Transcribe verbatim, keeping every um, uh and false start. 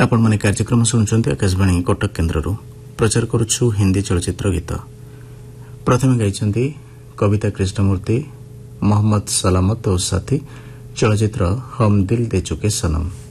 आपण माने कार्यक्रम शुणुंट आकाशवाणी कटक केन्द्र प्रचार करुछु हिंदी चलचित्र गीत। प्रथम गाइछन्ति कविता कृष्णमूर्ति, मोहम्मद सलामत और साथी, चलचित्र हम दिल दे चुके सनम।